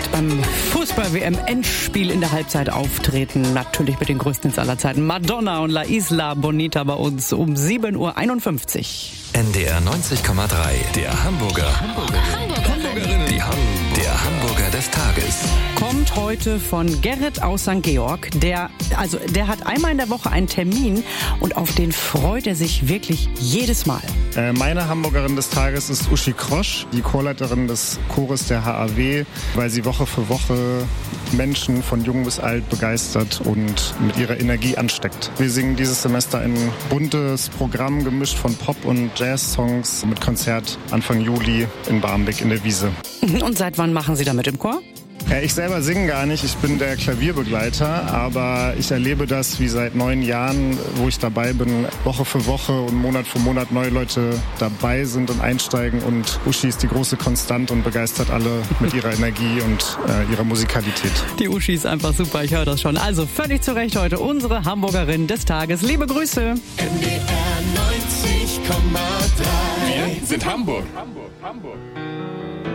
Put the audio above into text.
Abend beim Fußball-WM-Endspiel in der Halbzeit auftreten. Natürlich mit den größten aller Zeiten. Madonna und La Isla Bonita bei uns um 7.51 Uhr. NDR 90,3, der Hamburgerin. Der Hamburger des Tages. Kommt heute von Gerrit aus St. Georg. Der hat einmal in der Woche einen Termin und auf den freut er sich wirklich jedes Mal. Meine Hamburgerin des Tages ist Uschi Krosch, die Chorleiterin des Chores der HAW, weil sie Woche für Woche Menschen von jung bis alt begeistert und mit ihrer Energie ansteckt. Wir singen dieses Semester ein buntes Programm, gemischt von Pop- und Jazz-Songs mit Konzert Anfang Juli in Barmbek in der Wiese. Und seit wann machen Sie damit im Chor? Ich selber singe gar nicht, ich bin der Klavierbegleiter, aber ich erlebe das wie seit 9 Jahren, wo ich dabei bin, Woche für Woche und Monat für Monat neue Leute dabei sind und einsteigen, und Uschi ist die große Konstante und begeistert alle mit ihrer Energie und ihrer Musikalität. Die Uschi ist einfach super, ich höre das schon. Also völlig zu Recht heute unsere Hamburgerin des Tages. Liebe Grüße. NDR 90,3. Wir sind Hamburg.